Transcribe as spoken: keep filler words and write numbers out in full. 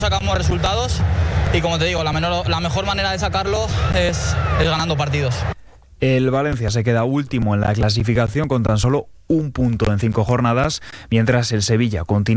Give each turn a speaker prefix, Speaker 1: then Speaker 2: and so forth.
Speaker 1: Sacamos resultados y, como te digo, la, menor, la mejor manera de sacarlo es, es ganando partidos.
Speaker 2: El Valencia se queda último en la clasificación con tan solo un punto en cinco jornadas, mientras el Sevilla continúa